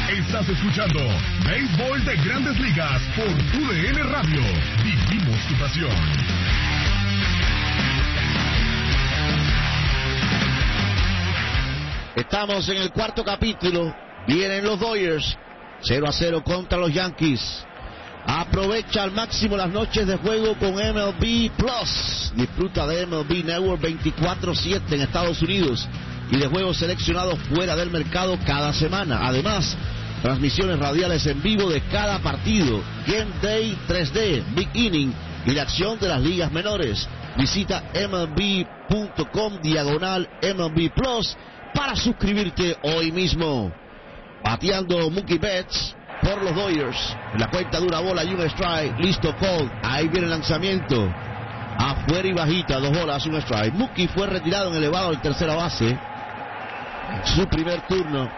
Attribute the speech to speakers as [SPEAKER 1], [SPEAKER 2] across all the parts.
[SPEAKER 1] Estás escuchando Béisbol de Grandes Ligas por TUDN Radio. Vivimos tu pasión.
[SPEAKER 2] Estamos en el cuarto capítulo. Vienen los Dodgers 0-0 contra los Yankees. Aprovecha al máximo las noches de juego con MLB Plus. Disfruta de MLB Network 24/7 en Estados Unidos y de juegos seleccionados fuera del mercado cada semana. Además, transmisiones radiales en vivo de cada partido, Game Day 3D, Big Inning y la acción de las ligas menores. Visita MLB.com/MLB Plus para suscribirte hoy mismo. Bateando Mookie Betts por los Dodgers. En la cuenta de una bola y un strike. Listo, cold. Ahí viene el lanzamiento. Afuera y bajita, 2 bolas, un strike. Mookie fue retirado en elevado en tercera base. Su primer turno.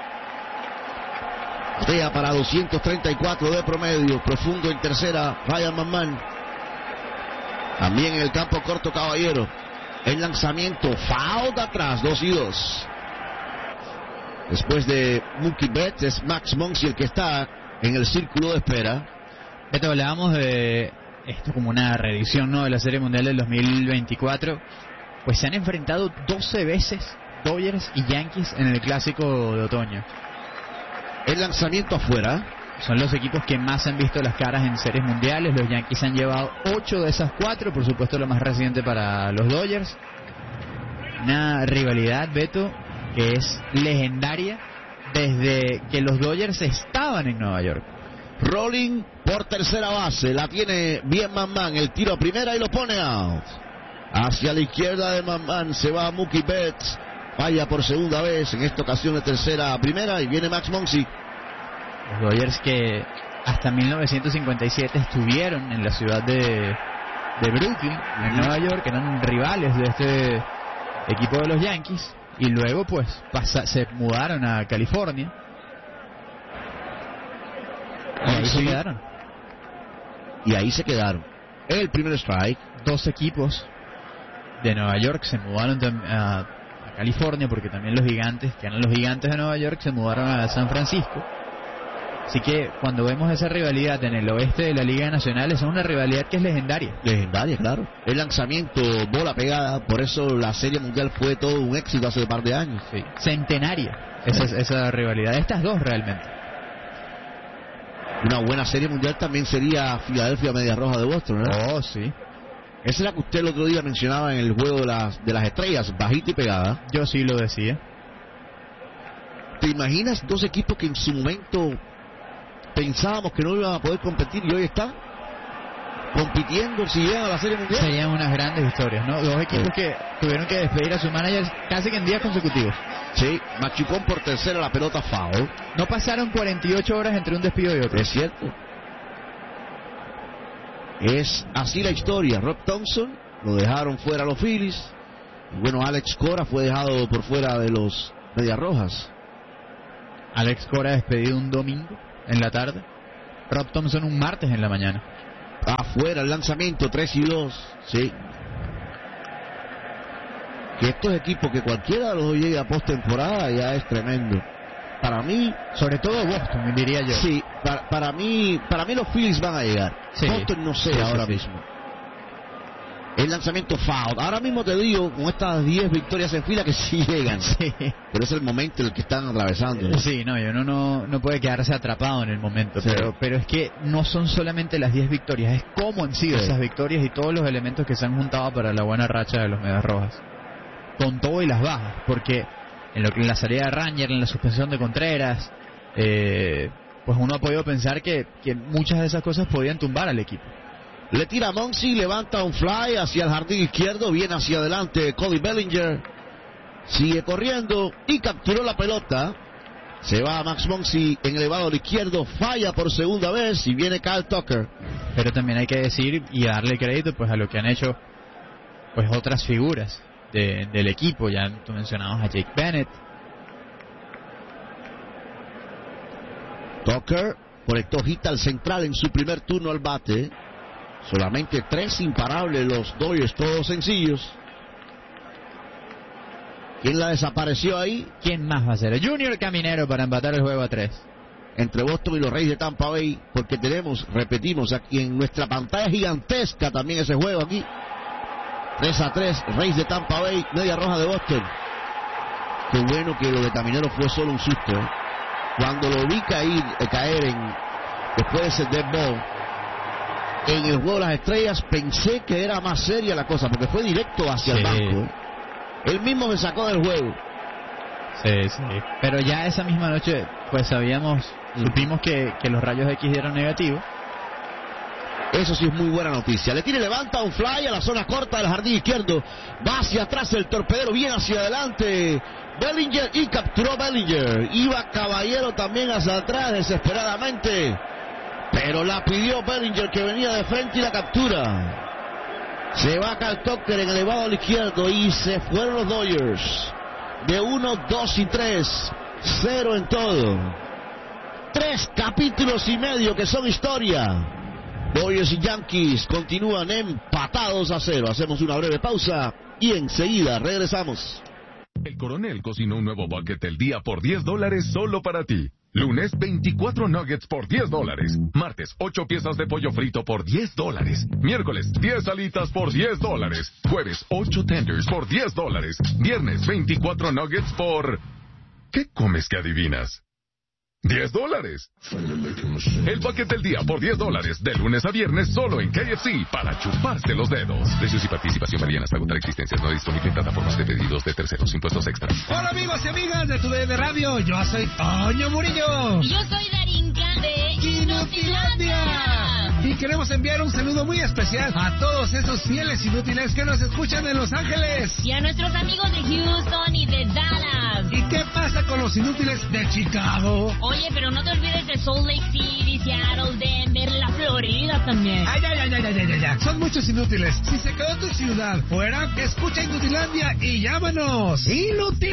[SPEAKER 2] Batea para 234 de promedio. Profundo en tercera, Ryan McMahon. También en el campo corto, caballero. El lanzamiento, foul de atrás, 2-2. Después de Mookie Betts es Max Muncy el que está en el círculo de espera.
[SPEAKER 3] Beto, hablábamos de esto como una reedición, ¿no?, de la Serie Mundial del 2024. Pues se han enfrentado 12 veces Dodgers y Yankees en el Clásico de Otoño.
[SPEAKER 2] El lanzamiento afuera.
[SPEAKER 3] Son los equipos que más han visto las caras en series mundiales. Los Yankees han llevado 8 de esas 4, por supuesto lo más reciente para los Dodgers. Una rivalidad, Beto, que es legendaria desde que los Dodgers estaban en Nueva York.
[SPEAKER 2] Rolling por tercera base, la tiene bien McMahon, el tiro a primera y lo pone out. Hacia la izquierda de McMahon se va Mookie Betts, falla por segunda vez, en esta ocasión de tercera a primera, y viene Max Muncy.
[SPEAKER 3] Los Dodgers que hasta 1957 estuvieron en la ciudad de Brooklyn, en Nueva York, eran rivales de este equipo de los Yankees. Y luego pues se mudaron a California. Y ahí se quedaron.
[SPEAKER 2] Y ahí se quedaron. El primer strike.
[SPEAKER 3] 2 equipos de Nueva York se mudaron a California, porque también los gigantes, que eran los gigantes de Nueva York, se mudaron a San Francisco. Así que cuando vemos esa rivalidad en el oeste de la Liga Nacional, es una rivalidad que es legendaria.
[SPEAKER 2] Legendaria, claro. El lanzamiento, bola pegada, por eso la Serie Mundial fue todo un éxito hace un par de años.
[SPEAKER 3] Sí. Centenaria esa rivalidad, estas dos realmente.
[SPEAKER 2] Una buena Serie Mundial también sería Filadelfia Medias Rojas de Boston, ¿verdad?
[SPEAKER 3] Oh, sí.
[SPEAKER 2] Esa es la que usted el otro día mencionaba en el juego de las estrellas, bajita y pegada.
[SPEAKER 3] Yo sí lo decía.
[SPEAKER 2] ¿Te imaginas 2 equipos que en su momento pensábamos que no iban a poder competir y hoy están compitiendo si llegan a la Serie Mundial?
[SPEAKER 3] Serían unas grandes historias, ¿no? 2 equipos que tuvieron que despedir a sus managers casi que en días consecutivos.
[SPEAKER 2] Sí, machucón por tercera, la pelota foul.
[SPEAKER 3] No pasaron 48 horas entre un despido y otro.
[SPEAKER 2] Es cierto. Es así la historia. Rob Thompson lo dejaron fuera a los Phillies. Y bueno, Alex Cora fue dejado por fuera de los Medias Rojas.
[SPEAKER 3] Alex Cora despedido un domingo en la tarde. Rob Thompson un martes en la mañana.
[SPEAKER 2] Afuera el lanzamiento, 3-2. Sí. Que estos equipos, que cualquiera de los dos llegue a postemporada, ya es tremendo. Para mí,
[SPEAKER 3] sobre todo Boston, diría yo.
[SPEAKER 2] Sí, para mí los Phillies van a llegar. Sí. Boston no sé ahora mismo. El lanzamiento foul. Ahora mismo te digo, con estas 10 victorias en fila, que sí llegan.
[SPEAKER 3] Sí.
[SPEAKER 2] Pero es el momento en el que están atravesando, ¿no?
[SPEAKER 3] Sí, no, y uno no puede quedarse atrapado en el momento. Sí. Pero es que no son solamente las 10 victorias, es cómo han sido esas victorias y todos los elementos que se han juntado para la buena racha de los Medias Rojas. Con todo y las bajas, porque en la salida de Ranger, en la suspensión de Contreras, pues uno ha podido pensar que muchas de esas cosas podían tumbar al equipo.
[SPEAKER 2] Le tira a Muncy, levanta un fly hacia el jardín izquierdo, viene hacia adelante Cody Bellinger, sigue corriendo y capturó la pelota. Se va Max Muncy en elevado al izquierdo, falla por segunda vez y viene Kyle Tucker.
[SPEAKER 3] Pero también hay que decir y darle crédito pues a lo que han hecho pues otras figuras del equipo. Ya tú mencionabas a Jake Bennett.
[SPEAKER 2] Tucker conectó hit al central en su primer turno al bate. Solamente 3 imparables los Dodgers, todos sencillos. ¿Quién la desapareció ahí?
[SPEAKER 3] ¿Quién más va a ser? Junior Caminero para empatar el juego a 3.
[SPEAKER 2] entre Boston y los Reyes de Tampa Bay, porque repetimos aquí en nuestra pantalla gigantesca también ese juego aquí. 3-3, Reyes de Tampa Bay, Media Roja de Boston. Qué bueno que lo de Caminero fue solo un susto. Cuando lo vi caer después de ese dead ball en el juego de las estrellas, pensé que era más seria la cosa, porque fue directo hacia el banco. Él mismo me sacó del juego.
[SPEAKER 3] Sí. Pero ya esa misma noche, pues supimos que los rayos X dieron negativo.
[SPEAKER 2] Eso sí es muy buena noticia. Le levanta un fly a la zona corta del jardín izquierdo. Va hacia atrás el torpedero, bien hacia adelante Bellinger, y capturó Bellinger. Iba Caballero también hacia atrás desesperadamente, pero la pidió Bellinger, que venía de frente, y la captura. Se va Kyle Tucker en elevado al izquierdo y se fueron los Dodgers. De 1, 2 y 3, 0 en todo. 3 capítulos y medio que son historia. Dodgers y Yankees continúan empatados a 0. Hacemos una breve pausa y enseguida regresamos.
[SPEAKER 1] El Coronel cocinó un nuevo bucket del día por $10 solo para ti. Lunes, 24 nuggets por $10. Martes, 8 piezas de pollo frito por $10. Miércoles, 10 alitas por $10. Jueves, 8 tenders por $10. Viernes, 24 nuggets por... ¿Qué comes que adivinas? $10. El bucket del día por $10, de lunes a viernes, solo en KFC, para chuparse los dedos. Precios y participación varían hasta agotar existencias. No disponible en plataformas de pedidos de terceros. Impuestos extras.
[SPEAKER 4] Hola amigos y amigas de TUDN Radio. Yo soy Toño Murillo.
[SPEAKER 5] Y yo soy Darinka de Inutilandia.
[SPEAKER 4] Y queremos enviar un saludo muy especial a todos esos fieles inútiles que nos escuchan en Los Ángeles.
[SPEAKER 5] Y a nuestros amigos de Houston y de Dallas.
[SPEAKER 4] ¿Y qué pasa con los inútiles de Chicago?
[SPEAKER 5] Oye, pero no te olvides de Salt Lake City, Seattle, Denver, la Florida también.
[SPEAKER 4] Ay. Son muchos inútiles. Si se quedó tu ciudad fuera, escucha Inutilandia y llámanos. Inútil.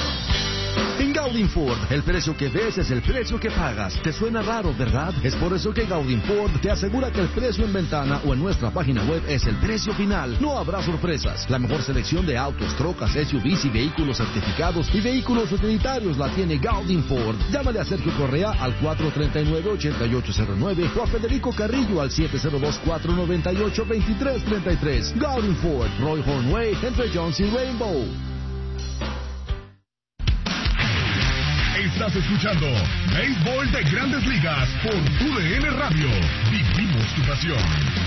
[SPEAKER 6] En Gaudin Ford, el precio que ves es el precio que pagas. ¿Te suena raro, verdad? Es por eso que Gaudin Ford te asegura que el precio en ventana o en nuestra página web es el precio final. No habrá sorpresas. La mejor selección de autos, trocas, SUVs y vehículos certificados y vehículos utilitarios la tiene Gaudin Ford. Llámale a Sergio Correa al 439-8809 o a Federico Carrillo al 702-498-2333. Gaudin Ford, Roy Hornway, entre Jones y Rainbow.
[SPEAKER 1] Estás escuchando Béisbol de Grandes Ligas por TUDN Radio. Vivimos tu pasión.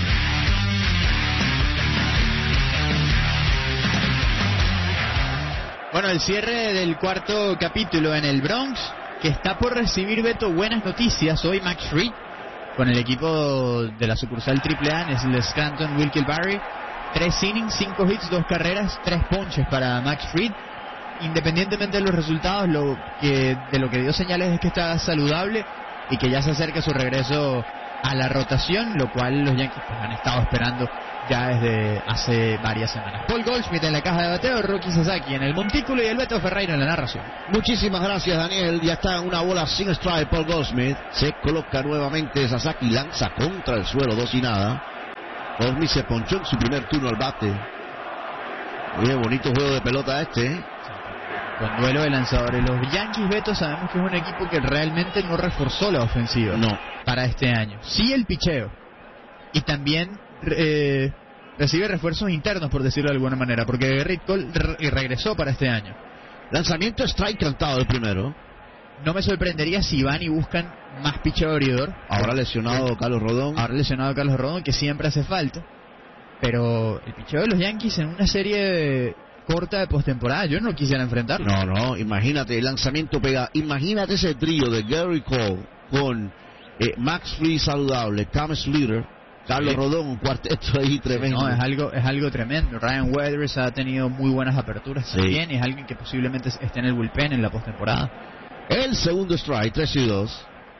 [SPEAKER 3] Bueno, el cierre del cuarto capítulo en el Bronx, que está por recibir, Beto, buenas noticias. Hoy Max Fried, con el equipo de la sucursal AAA, es el Scranton Wilkes-Barre. 3 innings, 5 hits, 2 carreras, 3 ponches para Max Fried. Independientemente de los resultados, de lo que dio señales es que está saludable y que ya se acerca su regreso a la rotación, lo cual los Yankees pues han estado esperando ya desde hace varias semanas. Paul Goldschmidt en la caja de bateo, Roki Sasaki en el montículo y el Beto Ferreira en la narración.
[SPEAKER 2] Muchísimas gracias, Daniel. Ya está en una bola sin strike Paul Goldschmidt. Se coloca nuevamente Sasaki, lanza contra el suelo, 2-0. Goldschmidt se ponchó en su primer turno al bate. Oye, bonito juego de pelota este,
[SPEAKER 3] Con duelo de lanzadores. Los Yankees, Beto, sabemos que es un equipo que realmente no reforzó la ofensiva.
[SPEAKER 2] No.
[SPEAKER 3] Para este año. Sí el picheo. Y también recibe refuerzos internos, por decirlo de alguna manera, porque Gerrit Cole regresó para este año.
[SPEAKER 2] Lanzamiento strike cantado el primero.
[SPEAKER 3] No me sorprendería si van y buscan más picheo abridor.
[SPEAKER 2] Ahora lesionado Carlos Rodón.
[SPEAKER 3] Que siempre hace falta. Pero el picheo de los Yankees en una serie corta de postemporada, yo no quisiera enfrentarlo.
[SPEAKER 2] No, imagínate, el lanzamiento pega. Imagínate ese trío de Gerrit Cole con Max Fried saludable, Cam Slater, Carlos Rodón, un cuarteto ahí tremendo.
[SPEAKER 3] No, es algo tremendo. Ryan Weathers ha tenido muy buenas aperturas también, es alguien que posiblemente esté en el bullpen en la postemporada.
[SPEAKER 2] El segundo strike, 3-2.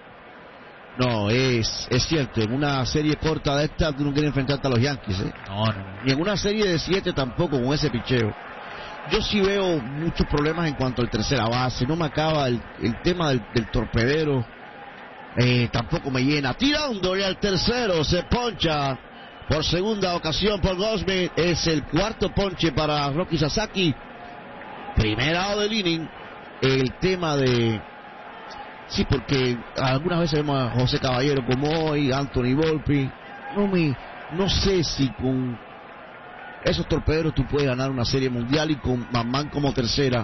[SPEAKER 2] No, es cierto, en una serie corta de esta tú no quieres enfrentarte a los Yankees,
[SPEAKER 3] No.
[SPEAKER 2] Y en una serie de 7 tampoco, con ese picheo. Yo sí veo muchos problemas en cuanto al tercera base. No me acaba el tema del torpedero. Tampoco me llena. Tira un doble al tercero. Se poncha por segunda ocasión por Goldschmidt. Es el cuarto ponche para Roki Sasaki. Primera out del inning. El tema de Sí, porque algunas veces vemos a José Caballero como hoy, Anthony Volpi. No sé si con esos torpederos tú puedes ganar una serie mundial y con Mamán como tercera.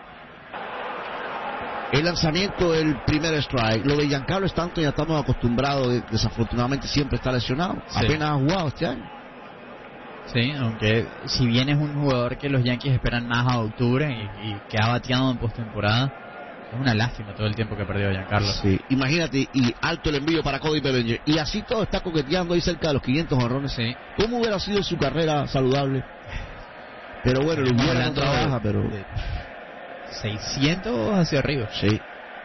[SPEAKER 2] El lanzamiento del primer strike. Lo de Giancarlo Stanton ya estamos acostumbrados, desafortunadamente siempre está lesionado. Sí. Apenas ha jugado este año.
[SPEAKER 3] Sí, aunque si bien es un jugador que los Yankees esperan más a octubre y que ha bateado en postemporada, es una lástima todo el tiempo que perdió Giancarlo.
[SPEAKER 2] Sí, imagínate, y alto el envío para Cody Bellinger. Y así todo está coqueteando ahí cerca de los 500 jonrones.
[SPEAKER 3] Sí.
[SPEAKER 2] ¿Cómo hubiera sido su carrera saludable? Pero bueno, lo hubiera no trabaja, pero...
[SPEAKER 3] 600 hacia arriba.
[SPEAKER 2] Sí.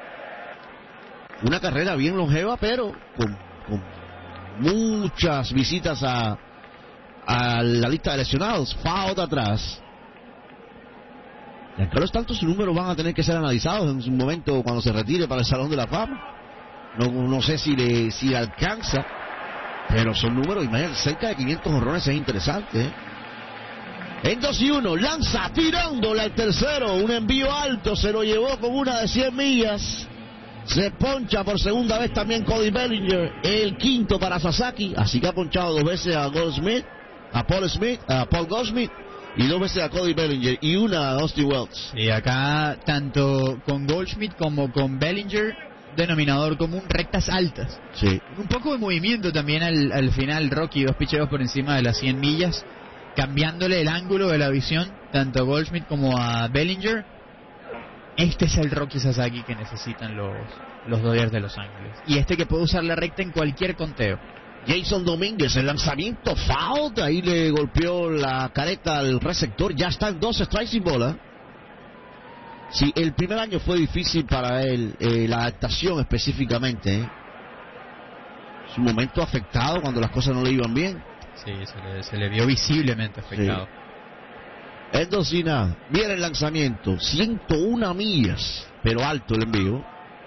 [SPEAKER 2] Una carrera bien longeva, pero con muchas visitas a la lista de lesionados. Foul atrás. Giancarlo Stanton, sus números van a tener que ser analizados en su momento cuando se retire para el Salón de la Fama. No sé si le alcanza, pero son números, imagínate, cerca de 500 jonrones es interesante, ¿eh? En 2-1, lanza tirándola al tercero, un envío alto, se lo llevó con una de 100 millas. Se poncha por segunda vez también Cody Bellinger, el quinto para Sasaki, así que ha ponchado 2 veces a Paul Goldschmidt, y 2 veces a Cody Bellinger, y una a Dusty Wells.
[SPEAKER 3] Y acá, tanto con Goldschmidt como con Bellinger, denominador común, rectas altas.
[SPEAKER 2] Sí.
[SPEAKER 3] Un poco de movimiento también al final, Rocky, 2 picheos por encima de las 100 millas, cambiándole el ángulo de la visión, tanto a Goldschmidt como a Bellinger. Este es el Rocky Sasaki que necesitan los Dodgers de Los Ángeles. Y que puede usar la recta en cualquier conteo.
[SPEAKER 2] Jason Domínguez, el lanzamiento foul, ahí le golpeó la careta al receptor, ya está en 2 strikes sin bola. Sí, el primer año fue difícil para él, la adaptación específicamente, ¿eh? Su momento afectado cuando las cosas no le iban bien.
[SPEAKER 3] Sí, se le vio visiblemente afectado.
[SPEAKER 2] Sí. En 2-0, viene el lanzamiento, 101 millas, pero alto el envío.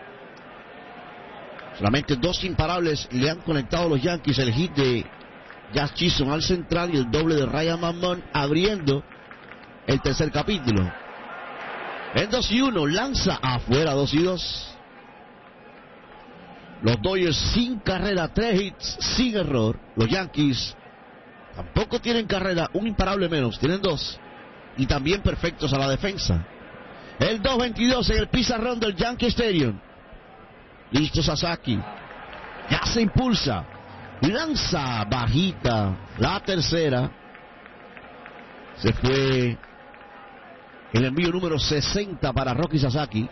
[SPEAKER 2] Solamente 2 imparables le han conectado a los Yankees, el hit de Jazz Chisholm al central y el doble de Ryan McMahon abriendo el tercer capítulo. En 2-1, lanza afuera, 2-2. Los Dodgers sin carrera, 3 hits, sin error. Los Yankees tampoco tienen carrera, un imparable menos, tienen 2. Y también perfectos a la defensa. El 2-22 en el pizarrón del Yankee Stadium. Listo Sasaki. Ya se impulsa. Lanza bajita. La tercera. Se fue el envío número 60 para Rocky Sasaki.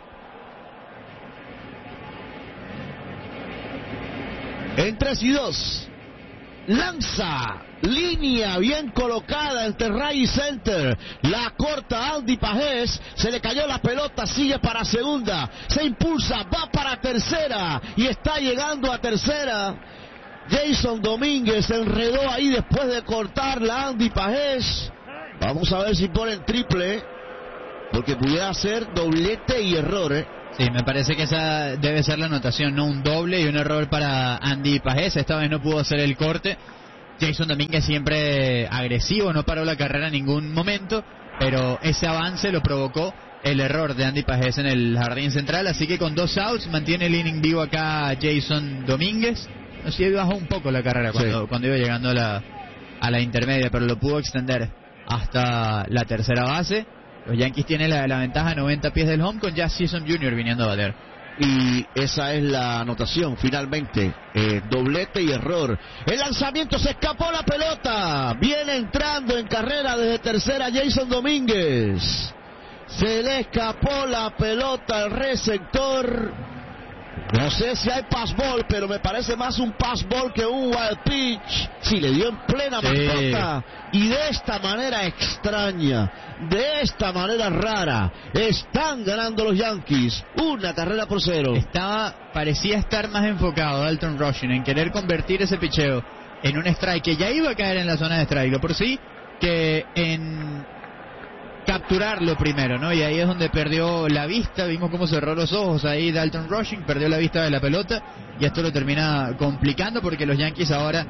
[SPEAKER 2] En 3-2. Lanza, línea bien colocada entre Ray y Center, la corta Andy Pajés, se le cayó la pelota, sigue para segunda, se impulsa, va para tercera y está llegando a tercera. Jason Domínguez se enredó ahí después de cortar la Andy Pajés. Vamos a ver si ponen triple, porque pudiera ser doblete y error, ¿eh?
[SPEAKER 3] Sí, me parece que esa debe ser la anotación, ¿no? Un doble y un error para Andy Pajés. Esta vez no pudo hacer el corte. Jason Domínguez siempre agresivo, no paró la carrera en ningún momento, pero ese avance lo provocó el error de Andy Pajés en el jardín central. Así que con 2 outs mantiene el inning vivo acá Jason Domínguez. No sé, bajó un poco la carrera cuando iba llegando a la intermedia, pero lo pudo extender hasta la tercera base. Los Yankees tienen la ventaja 90 pies del home con Jazz Chisholm Jr. viniendo a bater.
[SPEAKER 2] Y esa es la anotación finalmente, doblete y error. El lanzamiento, se escapó la pelota, viene entrando en carrera desde tercera Jason Domínguez, se le escapó la pelota al receptor. No sé si hay pass ball, pero me parece más un pass ball que un wild pitch. Sí, le dio en plena mascota. Y de esta manera extraña, de esta manera rara, están ganando los Yankees 1-0.
[SPEAKER 3] Parecía estar más enfocado Dalton Rushing en querer convertir ese picheo en un strike que ya iba a caer en la zona de strike, lo por sí, que en capturarlo primero, ¿no? Y ahí es donde perdió la vista, vimos cómo cerró los ojos ahí Dalton Rushing, perdió la vista de la pelota y esto lo termina complicando porque los Yankees ahora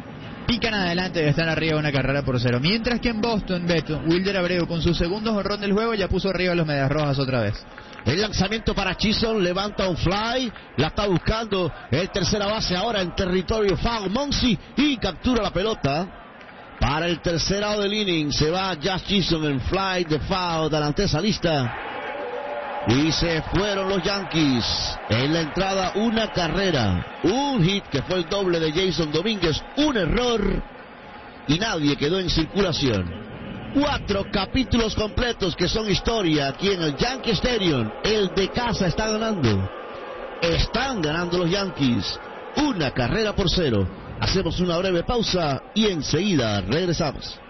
[SPEAKER 3] pican adelante y están arriba 1-0. Mientras que en Boston, Beto, Wilder Abreu con su segundo jonrón del juego ya puso arriba a los Medias Rojas otra vez.
[SPEAKER 2] El lanzamiento para Chisholm, levanta un fly, la está buscando el tercera base ahora en territorio foul, Monsi, y captura la pelota. Para el tercer out del inning se va Josh Chisholm en fly de foul, delante esa lista. Y se fueron los Yankees. En la entrada una carrera, un hit que fue el doble de Jason Domínguez, un error y nadie quedó en circulación. 4 capítulos completos que son historia aquí en el Yankee Stadium. El de casa está ganando. Están ganando los Yankees 1-0. Hacemos una breve pausa y enseguida regresamos.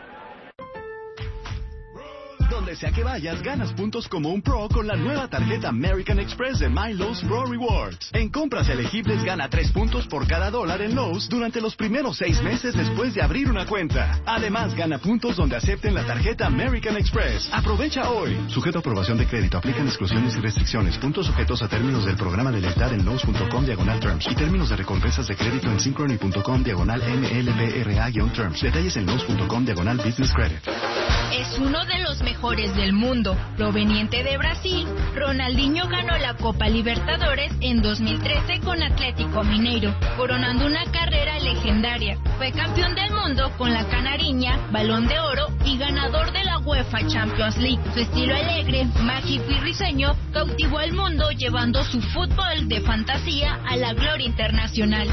[SPEAKER 7] Donde sea que vayas, ganas puntos como un pro con la nueva tarjeta American Express de My Lowe's Pro Rewards. En compras elegibles gana 3 puntos por cada $1 en Lowe's durante los primeros 6 meses después de abrir una cuenta. Además, gana puntos donde acepten la tarjeta American Express. Aprovecha hoy. Sujeto a aprobación de crédito. Aplican exclusiones y restricciones. Puntos sujetos a términos del programa de lealtad en Lowe's.com/terms y términos de recompensas de crédito en Synchrony.com/MLBRA-terms. Detalles en Lowe's.com/business credit.
[SPEAKER 5] Es uno de los mejores del mundo. Proveniente de Brasil, Ronaldinho ganó la Copa Libertadores en 2013 con Atlético Mineiro, coronando una carrera legendaria. Fue campeón del mundo con la Canariña, Balón de Oro y ganador de la UEFA Champions League. Su estilo alegre, mágico y risueño cautivó al mundo, llevando su fútbol de fantasía a la gloria internacional.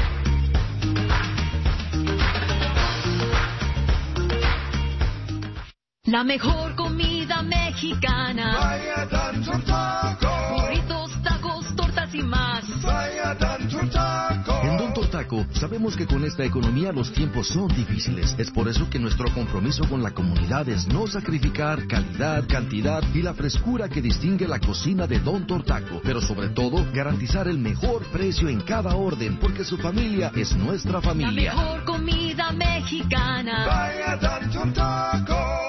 [SPEAKER 5] La mejor comida mexicana.
[SPEAKER 8] Vaya Danton Taco.
[SPEAKER 5] Burritos, tacos, tortas y más.
[SPEAKER 8] Vaya Danton Taco.
[SPEAKER 6] En Don Tortaco sabemos que con esta economía los tiempos son difíciles. Es por eso que nuestro compromiso con la comunidad es no sacrificar calidad, cantidad y la frescura que distingue la cocina de Don Tortaco. Pero sobre todo, garantizar el mejor precio en cada orden, porque su familia es nuestra familia.
[SPEAKER 5] La mejor comida mexicana.
[SPEAKER 8] Vaya Danton Taco.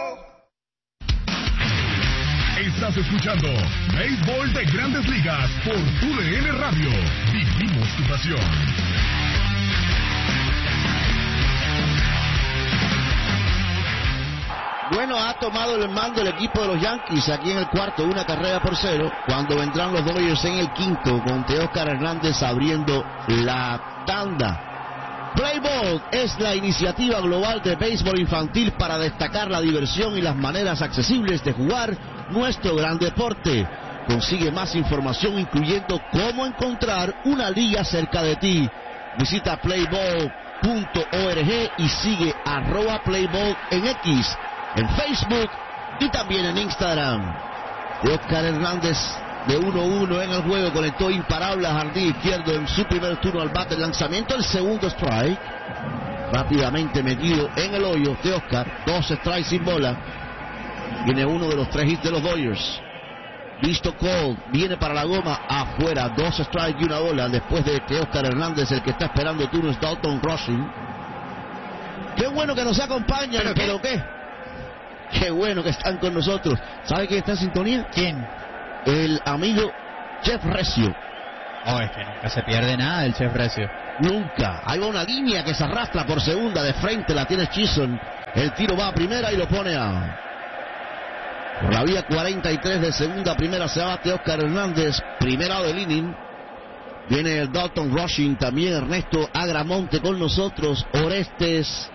[SPEAKER 1] Estás escuchando Béisbol de Grandes Ligas por TUDN Radio. Vivimos tu pasión.
[SPEAKER 2] Bueno, ha tomado el mando el equipo de los Yankees aquí en el cuarto, 1-0, cuando vendrán los Dodgers en el quinto, con Teóscar Hernández abriendo la tanda. Play Ball es la iniciativa global de béisbol infantil para destacar la diversión y las maneras accesibles de jugar nuestro gran deporte. Consigue más información, incluyendo cómo encontrar una liga cerca de ti. Visita playball.org y sigue @playball en X, en Facebook y también en Instagram. Teóscar Hernández, de 1-1 en el juego, conectó imparable a jardín izquierdo en su primer turno al bate. El lanzamiento, el segundo strike, rápidamente metido en el hoyo. Teóscar, 2 strikes sin bola. Viene uno de los 3 hits de los Dodgers. Listo Cole, viene para la goma, afuera, 2 strikes y 1 bola. Después de Teóscar Hernández, el que está esperando el turno es Dalton Rushing. Qué bueno que nos acompañan, pero qué bueno que están con nosotros. ¿Sabe quién está en sintonía?
[SPEAKER 3] ¿Quién?
[SPEAKER 2] El amigo Chef Recio.
[SPEAKER 3] Oh, es que nunca se pierde nada el Chef Recio.
[SPEAKER 2] Nunca. Hay una línea que se arrastra por segunda, de frente la tiene Chisholm. El tiro va a primera y lo pone a... Por la vía 43 de segunda a primera se va Teóscar Hernández, primera del inning. Viene el Dalton Rushing, también Ernesto Agramonte con nosotros. Orestes,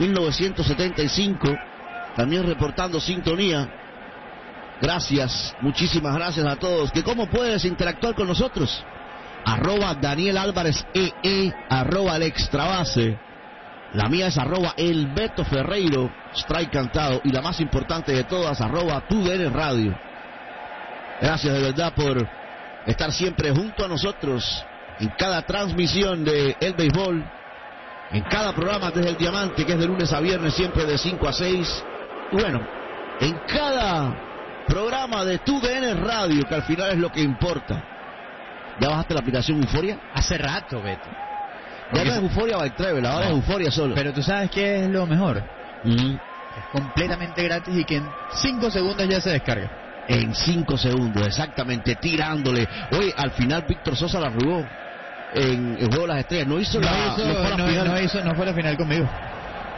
[SPEAKER 2] 1975, también reportando sintonía. Gracias, muchísimas gracias a todos. ¿Que cómo puedes interactuar con nosotros? @Daniel Álvarez EE, @el extrabase. La mía es @el Beto Ferreiro, strike cantado. Y la más importante de todas, @TUDN Radio. Gracias de verdad por estar siempre junto a nosotros en cada transmisión de El Béisbol, en cada programa desde el Diamante, que es de lunes a viernes, siempre de 5 a 6. Y bueno, en cada programa de TUDN Radio, que al final es lo que importa. ¿Ya bajaste la aplicación Euforia?
[SPEAKER 3] Hace rato, Beto.
[SPEAKER 2] Ya no es Euforia by Travel, ahora es Euforia solo.
[SPEAKER 3] Pero tú sabes qué es lo mejor. Es completamente gratis y que en 5 segundos ya se descarga.
[SPEAKER 2] En 5 segundos, exactamente, tirándole. Oye, al final Víctor Sosa la robó en el Juego de las Estrellas. No hizo la final.
[SPEAKER 3] No fue la final conmigo.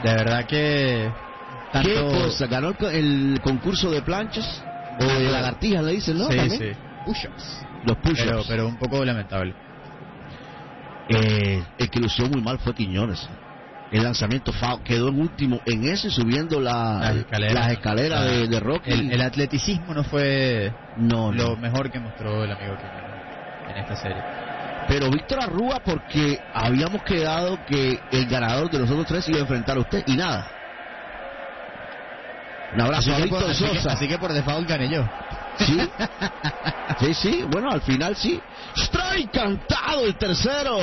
[SPEAKER 3] De verdad que... Tanto...
[SPEAKER 2] ¿Qué cosa? ¿Ganó el concurso de planchas? O de lagartijas le dicen, ¿no?
[SPEAKER 3] Sí,
[SPEAKER 2] ¿también?
[SPEAKER 3] sí. Push-ups.
[SPEAKER 2] Los push-ups.
[SPEAKER 3] Pero un poco lamentable.
[SPEAKER 2] El que lució muy mal fue Quiñones. El lanzamiento quedó en último en ese, subiendo las escaleras de Rocky.
[SPEAKER 3] El atleticismo no fue
[SPEAKER 2] lo
[SPEAKER 3] mejor que mostró el amigo Quiñones en esta serie.
[SPEAKER 2] Pero Víctor Arrúa, porque habíamos quedado que el ganador de los otros tres iba a enfrentar a usted y nada. Un abrazo a Víctor Sosa.
[SPEAKER 3] Así que por default gané yo.
[SPEAKER 2] Sí, bueno, al final sí. Strike cantado el tercero.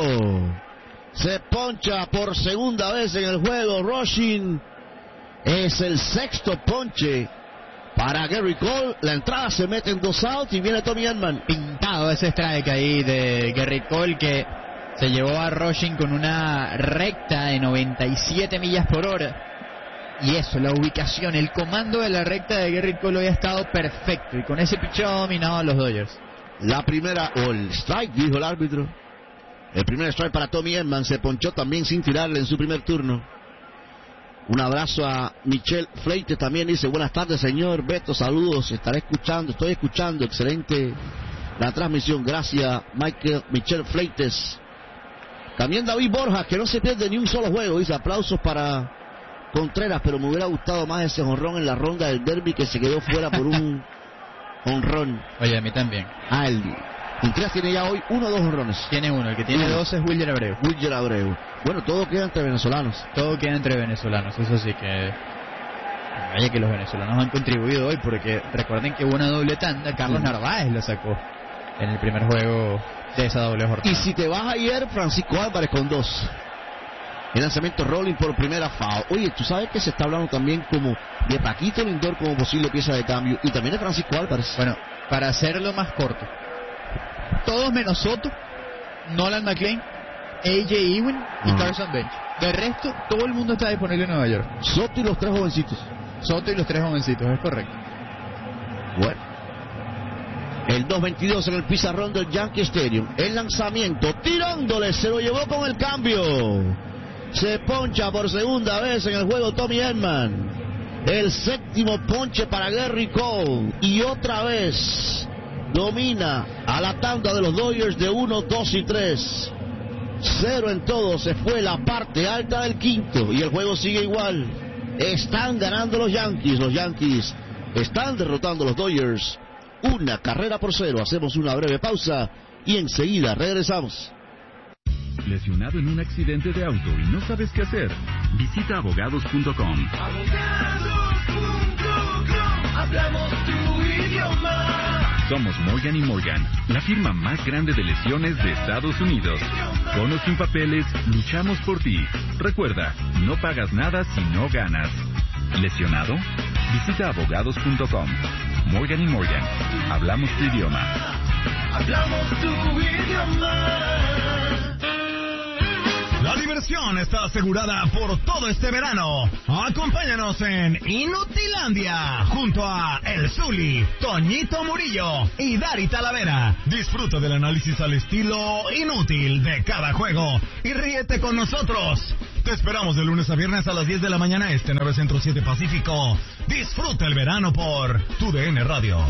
[SPEAKER 2] Se poncha por segunda vez en el juego. Rushing es el sexto ponche para Gary Cole. La entrada se mete en 2 outs y viene Tommy Edman.
[SPEAKER 3] Pintado ese strike ahí de Gary Cole, que se llevó a Rushing con una recta de 97 millas por hora. Y eso, la ubicación, el comando de la recta de Gary Cole había estado perfecto. Y con ese picheo dominado a los Dodgers.
[SPEAKER 2] La primera, o el strike, dijo el árbitro. El primer strike para Tommy Edman. Se ponchó también sin tirarle en su primer turno. Un abrazo a Michelle Fleites también. Dice, buenas tardes, señor Beto, saludos. Estoy escuchando. Excelente la transmisión. Gracias, Michelle Fleites. También David Borja, que no se pierde ni un solo juego. Dice, aplausos para Contreras, pero me hubiera gustado más ese jonrón en la ronda del derby, que se quedó fuera por un jonrón.
[SPEAKER 3] Oye, a mí también.
[SPEAKER 2] El Contreras tiene ya hoy 1 o 2 jonrones.
[SPEAKER 3] Tiene uno, el que tiene 2 es Wilyer Abreu. Bueno, todo queda entre venezolanos. Eso sí que... Vaya que los venezolanos han contribuido hoy, porque recuerden que hubo una doble tanda. Carlos Narváez lo sacó en el primer juego de esa doble jornada.
[SPEAKER 2] Y si te vas ayer, Francisco Álvarez con 2. El lanzamiento rolling por primera foul. Oye, tú sabes que se está hablando también como de Paquito Lindor como posible pieza de cambio, y también de Francisco Álvarez.
[SPEAKER 3] Bueno, para hacerlo más corto, todos menos Soto, Nolan McLean, AJ Ewing y Carson Bench. De resto, todo el mundo está disponible en Nueva York.
[SPEAKER 2] Soto y los 3 jovencitos,
[SPEAKER 3] es correcto.
[SPEAKER 2] Bueno, el 2-22 en el pizarrón del Yankee Stadium. El lanzamiento, tirándole, se lo llevó con el cambio. Se poncha por segunda vez en el juego Tommy Edman. El séptimo ponche para Gary Cole. Y otra vez domina a la tanda de los Dodgers de 1, 2 y 3. 0 en todo. Se fue la parte alta del quinto. Y el juego sigue igual. Están ganando los Yankees. Los Yankees están derrotando a los Dodgers. 1-0. Hacemos una breve pausa y enseguida regresamos.
[SPEAKER 9] ¿Lesionado en un accidente de auto y no sabes qué hacer? Visita abogados.com.
[SPEAKER 8] Hablamos tu idioma.
[SPEAKER 9] Somos Morgan & Morgan, la firma más grande de lesiones de Estados Unidos. Con o sin papeles, luchamos por ti. Recuerda, no pagas nada si no ganas. ¿Lesionado? Visita abogados.com. Morgan & Morgan, hablamos tu idioma.
[SPEAKER 8] Hablamos tu idioma.
[SPEAKER 4] La diversión está asegurada por todo este verano. Acompáñanos en Inutilandia junto a El Zuli, Toñito Murillo y Dari Talavera. Disfruta del análisis al estilo inútil de cada juego y ríete con nosotros. Te esperamos de lunes a viernes a las 10 de la mañana este, 9 Centro 7 Pacífico. Disfruta el verano por TUDN Radio.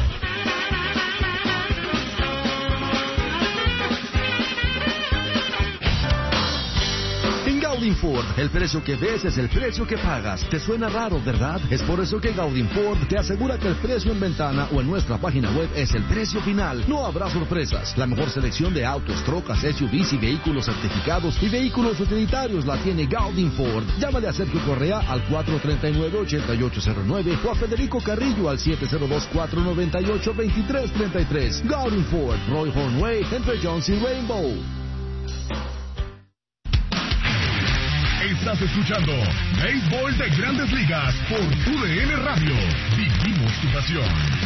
[SPEAKER 6] Gaudin Ford, el precio que ves es el precio que pagas. ¿Te suena raro, verdad? Es por eso que Gaudin Ford te asegura que el precio en ventana o en nuestra página web es el precio final. No habrá sorpresas. La mejor selección de autos, trocas, SUVs y vehículos certificados y vehículos utilitarios la tiene Gaudin Ford. Llámale a Sergio Correa al 439-8809 o a Federico Carrillo al 702-498-2333. Gaudin Ford, Roy Hornway, entre Jones y Rainbow.
[SPEAKER 10] Estás escuchando Béisbol de Grandes Ligas por TUDN Radio. Vivimos tu pasión.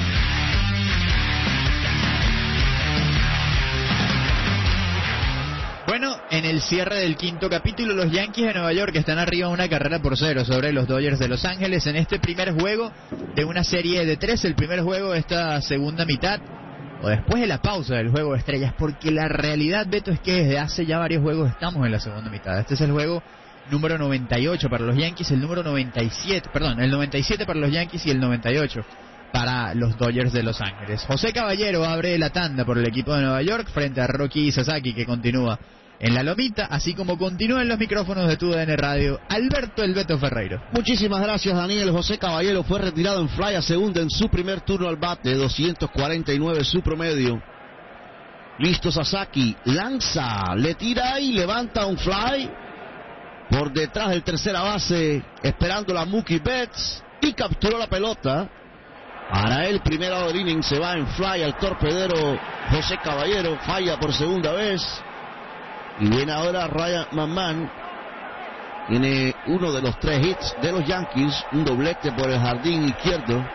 [SPEAKER 3] Bueno, en el cierre del quinto capítulo, los Yankees de Nueva York están arriba 1-0 sobre los Dodgers de Los Ángeles en este primer juego de una serie de 3, el primer juego de esta segunda mitad, o después de la pausa del juego de estrellas, porque la realidad, Beto, es que desde hace ya varios juegos estamos en la segunda mitad. Este es el juego número 98 para los Yankees, el 97 para los Yankees y el 98 para los Dodgers de Los Ángeles. José Caballero abre la tanda por el equipo de Nueva York frente a Rocky Sasaki, que continúa en la lomita, así como continúa en los micrófonos de TUDN Radio, Alberto El Beto Ferreiro.
[SPEAKER 2] Muchísimas gracias, Daniel. José Caballero fue retirado en fly a segunda en su primer turno al bate, 249 su promedio. Listo Sasaki, lanza, le tira y levanta un fly por detrás del tercera base, esperando la Mookie Betts, y capturó la pelota. Para el primer out del inning se va en fly al torpedero José Caballero, falla por segunda vez. Y viene ahora Ryan McMahon. Tiene uno de los 3 hits de los Yankees, un doblete por el jardín izquierdo.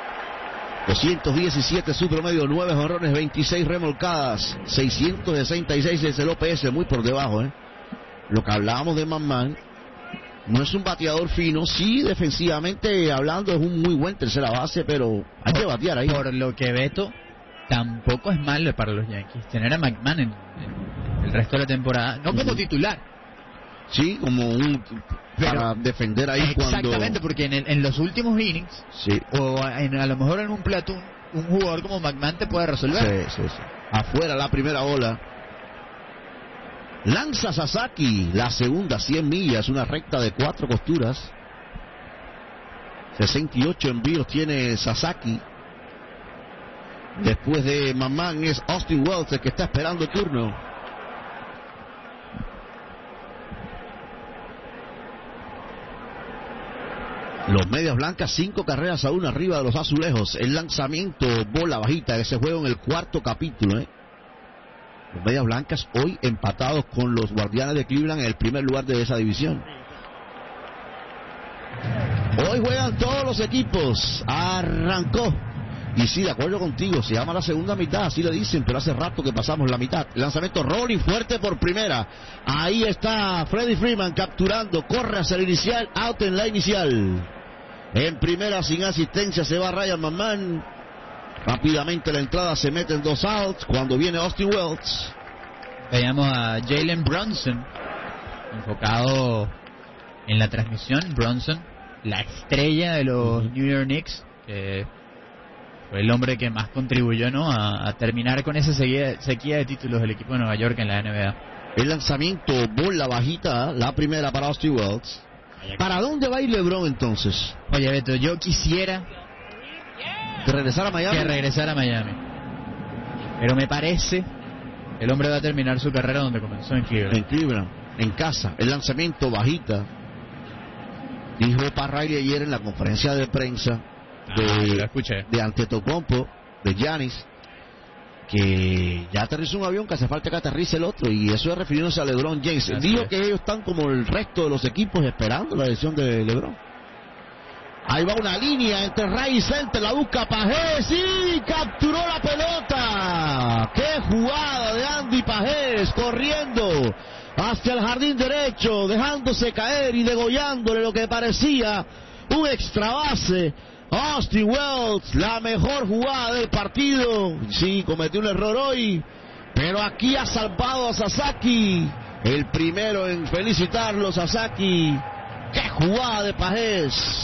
[SPEAKER 2] 217 su promedio, 9 jonrones, 26 remolcadas, 666 es el OPS, muy por debajo, Lo que hablábamos de McMahon, no es un bateador fino, sí, defensivamente hablando es un muy buen tercera base, pero hay que batear ahí.
[SPEAKER 3] Por lo que Beto, tampoco es malo para los Yankees tener a McMahon en el resto de la temporada, no como titular.
[SPEAKER 2] Sí, como para defender ahí.
[SPEAKER 3] Exactamente, porque en los últimos innings,
[SPEAKER 2] sí,
[SPEAKER 3] o a lo mejor en un platoon, un jugador como McMahon te puede resolver.
[SPEAKER 2] Sí. Afuera la primera bola. Lanza Sasaki, la segunda, 100 millas, una recta de 4 costuras. 68 envíos tiene Sasaki. Después de McMahon es Austin Wells el que está esperando el turno. Los Medias Blancas 5 carreras a 1 arriba de los Azulejos. El lanzamiento, bola bajita, ese juego en el 4º capítulo. Los Medias Blancas hoy empatados con los Guardianes de Cleveland en el primer lugar de esa división. Hoy juegan todos los equipos. Arrancó. Y sí, de acuerdo contigo, se llama la segunda mitad, así le dicen, pero hace rato que pasamos la mitad. Lanzamiento rolling fuerte por primera. Ahí está Freddie Freeman capturando, corre hacia el inicial, out en la inicial. En primera sin asistencia se va Ryan McMahon. Rápidamente la entrada se mete en 2 outs cuando viene Austin Wells.
[SPEAKER 3] Veíamos a Jalen Brunson enfocado en la transmisión. Brunson, la estrella de los New York Knicks, que fue el hombre que más contribuyó, ¿no?, a terminar con esa sequía de títulos del equipo de Nueva York en la NBA.
[SPEAKER 2] El lanzamiento, bola bajita, la primera para Austin Wells. ¿Para dónde va a ir LeBron entonces?
[SPEAKER 3] Oye, Beto, yo quisiera
[SPEAKER 2] que regresara a Miami.
[SPEAKER 3] Pero me parece que el hombre va a terminar su carrera donde comenzó, en Cleveland.
[SPEAKER 2] En Cleveland, en casa. El lanzamiento bajita. Dijo Pat Riley ayer en la conferencia de prensa de Antetokounmpo, de Giannis, que ya aterrizó un avión, que hace falta que aterrice el otro, y eso es refiriéndose a LeBron James. Dijo que ellos están como el resto de los equipos esperando la decisión de LeBron. Ahí va una línea entre Ray y Center, la busca Pajés y capturó la pelota. ¡Qué jugada de Andy Pajés corriendo hacia el jardín derecho, dejándose caer y degollándole lo que parecía un extra base! Austin Wells, la mejor jugada del partido. Sí, cometió un error hoy, pero aquí ha salvado a Sasaki. El primero en felicitarlo, Sasaki. ¡Qué jugada de Pajés!